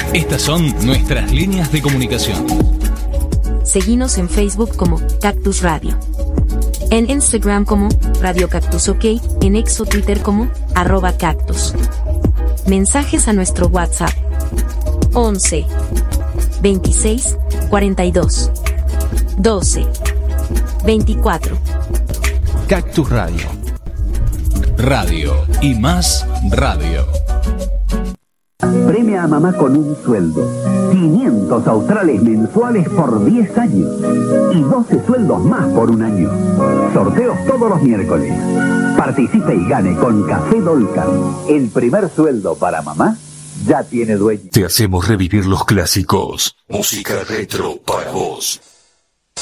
Estas son nuestras líneas de comunicación. Seguinos en Facebook como Cactus Radio. En Instagram como Radio Cactus OK, en X o Twitter como @cactus. Mensajes a nuestro WhatsApp 11 26 42 12 24. Cactus Radio. Radio y más radio. Premia a mamá con un sueldo. 500 australes mensuales por 10 años. Y 12 sueldos más por un año. Sorteos todos los miércoles. Participe y gane con Café Dolca. El primer sueldo para mamá ya tiene dueño. Te hacemos revivir los clásicos. Música retro para vos.